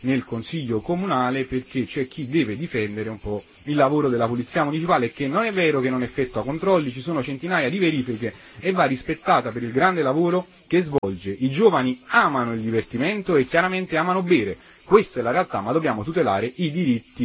nel consiglio comunale, perché c'è chi deve difendere un po' il lavoro della polizia municipale, che non è vero che non effettua controlli, ci sono centinaia di verifiche e va rispettata per il grande lavoro che svolge. I giovani amano il divertimento e chiaramente amano bere, questa è la realtà, ma dobbiamo tutelare i diritti